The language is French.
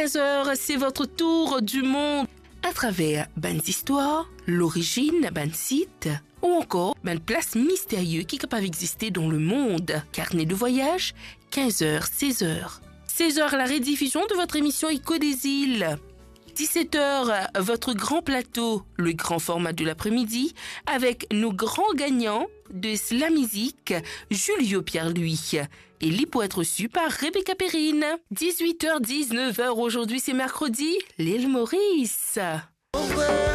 13h, c'est votre tour du monde à travers bonnes histoires, l'origine, bonnes sites ou encore bonnes places mystérieuses qui peuvent exister dans le monde. Carnet de voyage, 15h, 16h. 16h, la rediffusion de votre émission Écho des îles. 17h, votre grand plateau, le grand format de l'après-midi, avec nos grands gagnants de la musique, Julio Pierre-Louis. Et les pour être reçus par Rebecca Perrine. 18h, 19h, aujourd'hui c'est mercredi, l'île Maurice.